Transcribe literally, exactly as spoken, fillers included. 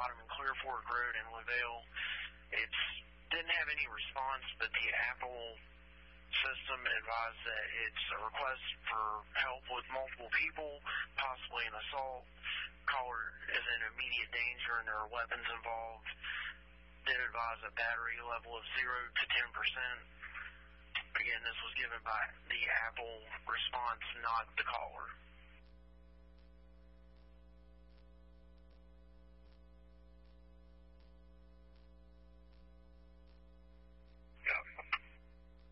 Bottom and Clear Fork Road in LaVale. It didn't have any response, but the Apple system advised that it's a request for help with multiple people, possibly an assault. Caller is in immediate danger and there are weapons involved. Did advise a battery level of zero to ten percent. Again, this was given by the Apple response, not the caller.